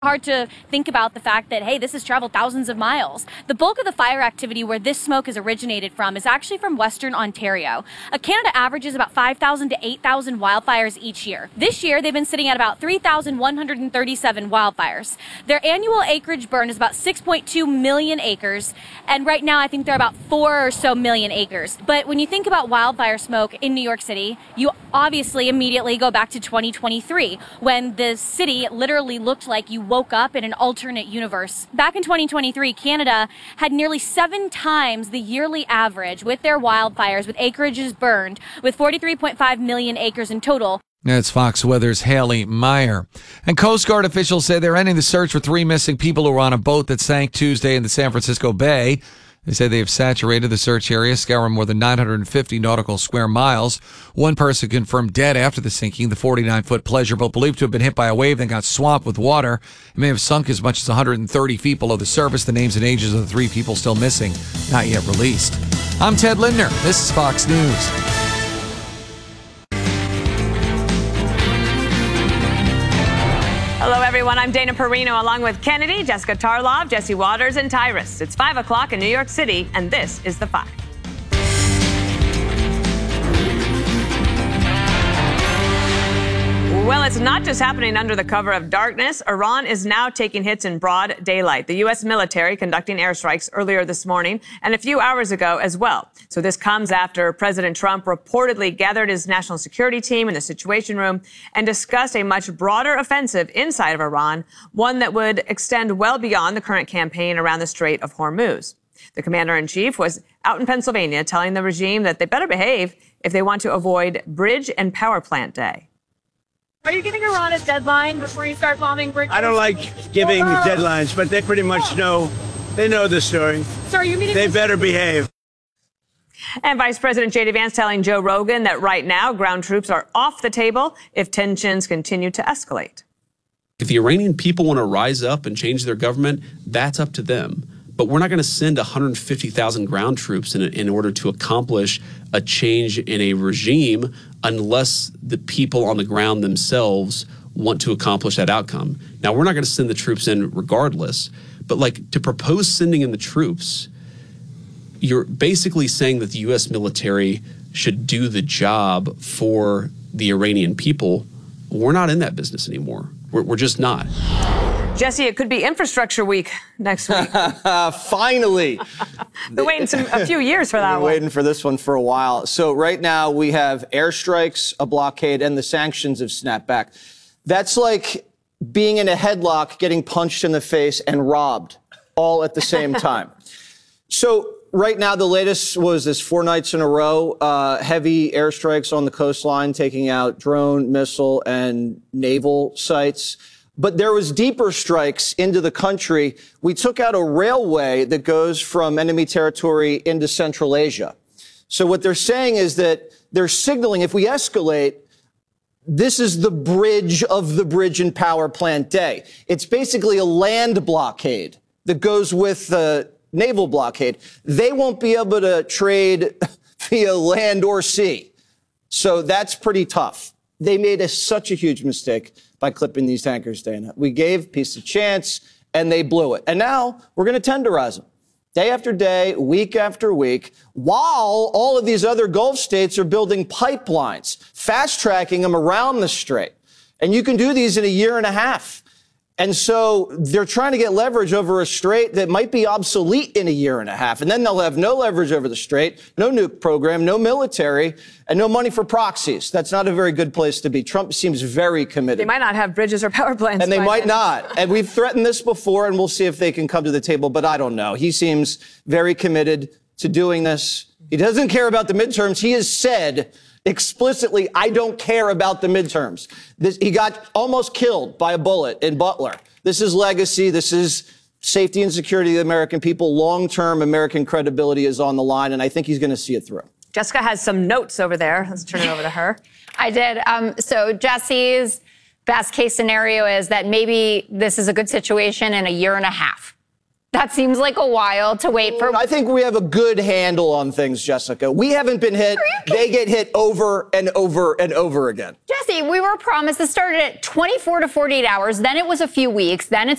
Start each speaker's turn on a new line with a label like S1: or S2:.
S1: Hard to think about the fact that, hey, this has traveled thousands of miles. The bulk of the fire activity where this smoke is originated from is actually from Western Ontario. Canada averages about 5,000 to 8,000 wildfires each year. This year, they've been sitting at about 3,137 wildfires. Their annual acreage burn is about 6.2 million acres, and right now I think they're about 4 or so million acres. But when you think about wildfire smoke in New York City, you obviously immediately go back to 2023, when the city literally looked like you woke up in an alternate universe. Back in 2023, Canada had nearly 7 times the yearly average with their wildfires, with acreages burned, with 43.5 million acres in total.
S2: That's Fox Weather's Haley Meyer. And Coast Guard officials say they're ending the search for 3 missing people who were on a boat that sank Tuesday in the San Francisco Bay. They say they have saturated the search area, scouring more than 950 nautical square miles. One person confirmed dead after the sinking, the 49-foot pleasure boat, believed to have been hit by a wave that got swamped with water. It may have sunk as much as 130 feet below the surface. The names and ages of the 3 people still missing, not yet released. I'm Ted Lindner. This is Fox News.
S3: Hello, everyone. I'm Dana Perino, along with Kennedy, Jessica Tarlov, Jesse Waters, and Tyrus. It's 5 o'clock in New York City, and this is The 5. Well, it's not just happening under the cover of darkness. Iran is now taking hits in broad daylight. The U.S. military conducting airstrikes earlier this morning and a few hours ago as well. So this comes after President Trump reportedly gathered his national security team in the Situation Room and discussed a much broader offensive inside of Iran, one that would extend well beyond the current campaign around the Strait of Hormuz. The commander-in-chief was out in Pennsylvania telling the regime that they better behave if they want to avoid bridge and power plant day.
S4: Are you giving Iran a deadline before you start bombing bridges?
S5: I don't like giving deadlines, but they pretty much know. They know the story.
S4: So are you meeting?
S5: They better behave.
S3: And Vice President J.D. Vance telling Joe Rogan that right now ground troops are off the table if tensions continue to escalate.
S6: If the Iranian people want to rise up and change their government, that's up to them. But we're not going to send 150,000 ground troops in order to accomplish a change in a regime unless the people on the ground themselves want to accomplish that outcome. Now, we're not going to send the troops in regardless, but to propose sending in the troops, you're basically saying that the U.S. military should do the job for the Iranian people. We're not in that business anymore. We're just not.
S3: Jesse, it could be infrastructure week next week.
S7: Finally.
S3: Been waiting a few years for that one.
S7: Waiting for this one for a while. So right now we have airstrikes, a blockade, and the sanctions have snapped back. That's like being in a headlock, getting punched in the face, and robbed all at the same time. So right now the latest was this 4 nights in a row, heavy airstrikes on the coastline, taking out drone, missile, and naval sites. But there was deeper strikes into the country. We took out a railway that goes from enemy territory into Central Asia. So what they're saying is that they're signaling if we escalate, this is the bridge of the bridge and power plant day. It's basically a land blockade that goes with the naval blockade. They won't be able to trade via land or sea. So that's pretty tough. They made such a huge mistake by clipping these tankers, Dana. We gave peace a chance, and they blew it. And now we're going to tenderize them day after day, week after week, while all of these other Gulf states are building pipelines, fast-tracking them around the strait. And you can do these in a year and a half. And so they're trying to get leverage over a strait that might be obsolete in a year and a half. And then they'll have no leverage over the strait, no nuke program, no military, and no money for proxies. That's not a very good place to be. Trump seems very committed.
S3: They might not have bridges or power plants.
S7: And they might not. And we've threatened this before, and we'll see if they can come to the table. But I don't know. He seems very committed to doing this. He doesn't care about the midterms. He has said explicitly, I don't care about the midterms. He got almost killed by a bullet in Butler. This is legacy. This is safety and security of the American people. Long-term American credibility is on the line, and I think he's going to see it through.
S3: Jessica has some notes over there. Let's turn it over to her.
S8: I did. So Jesse's best case scenario is that maybe this is a good situation in a year and a half. That seems like a while to wait for.
S7: I think we have a good handle on things, Jessica. We haven't been hit. They get hit over and over and over again.
S8: Jesse, we were promised this started at 24 to 48 hours. Then it was a few weeks. Then it's